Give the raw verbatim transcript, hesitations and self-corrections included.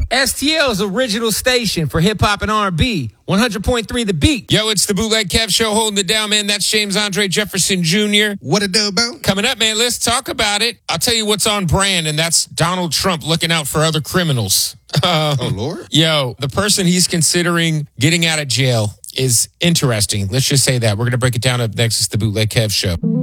S T L's original station for hip-hop and R and B. one hundred point three The Beat. Yo, it's the Bootleg Kev Show holding it down, man. That's James Andre Jefferson Junior What it do, about? Coming up, man, let's talk about it. I'll tell you what's on brand, and that's Donald Trump looking out for other criminals. Um, oh, Lord. Yo, the person he's considering getting out of jail is interesting. Let's just say that. We're going to break it down up next. It's the Bootleg Kev Show.